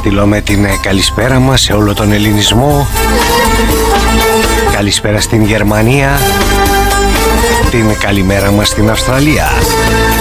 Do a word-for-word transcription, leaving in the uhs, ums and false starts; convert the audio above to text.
στείλω με την καλησπέρα μας σε όλο τον ελληνισμό. Καλησπέρα στην Γερμανία. Την καλημέρα μας στην Αυστραλία.